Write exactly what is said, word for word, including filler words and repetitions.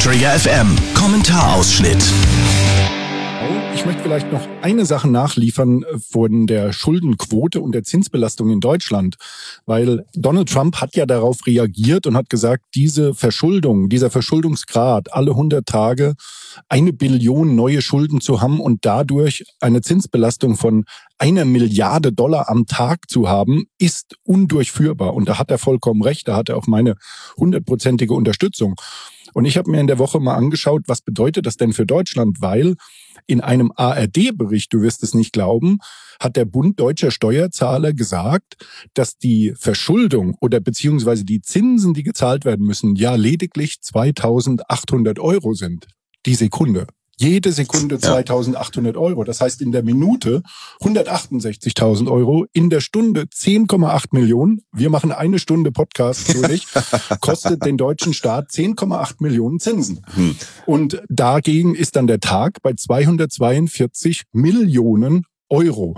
Trigger F M Kommentarausschnitt. Ich möchte vielleicht noch eine Sache nachliefern von der Schuldenquote und der Zinsbelastung in Deutschland, weil Donald Trump hat ja darauf reagiert und hat gesagt, diese Verschuldung, dieser Verschuldungsgrad, alle hundert Tage eine Billion neue Schulden zu haben und dadurch eine Zinsbelastung von einer Milliarde Dollar am Tag zu haben, ist undurchführbar. Und da hat er vollkommen recht, da hat er auch meine hundertprozentige Unterstützung. Und ich habe mir in der Woche mal angeschaut, was bedeutet das denn für Deutschland, weil in einem A R D-Bericht, du wirst es nicht glauben, hat der Bund Deutscher Steuerzahler gesagt, dass die Verschuldung oder beziehungsweise die Zinsen, die gezahlt werden müssen, ja lediglich zweitausendachthundert Euro sind. Die Sekunde. Jede Sekunde zweitausendachthundert Euro. Das heißt in der Minute hundertachtundsechzigtausend Euro, in der Stunde zehn Komma acht Millionen. Wir machen eine Stunde Podcast durch, kostet den deutschen Staat zehn Komma acht Millionen Zinsen. Hm. Und dagegen ist dann der Tag bei zweihundertzweiundvierzig Millionen Euro.